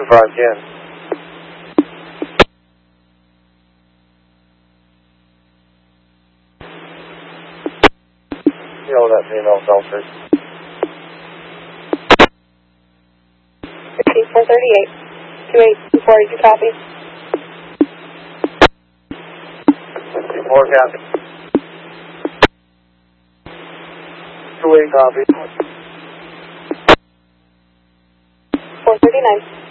2510. Kill that female Selfridge. 438. 2824, you copy? 64 copy. 28 copy. 439.